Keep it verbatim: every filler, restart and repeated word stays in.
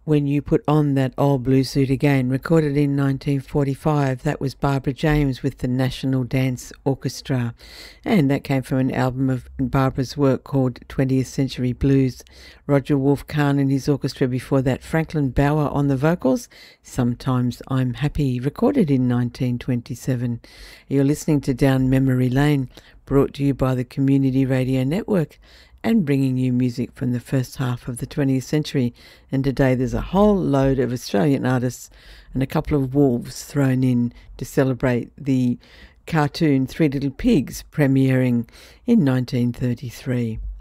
When You Put On That Old Blue Suit Again, recorded in nineteen forty-five. That was Barbara James with the National Dance Orchestra, and that came from an album of Barbara's work called twentieth Century Blues. Roger Wolf Kahn and his orchestra before that, Franklin Bauer on the vocals, Sometimes I'm Happy, recorded in nineteen twenty-seven. You're listening to Down Memory Lane, brought to you by the Community Radio Network, and bringing you music from the first half of the twentieth century. And today there's a whole load of Australian artists and a couple of wolves thrown in to celebrate the cartoon Three Little Pigs premiering in nineteen thirty-three.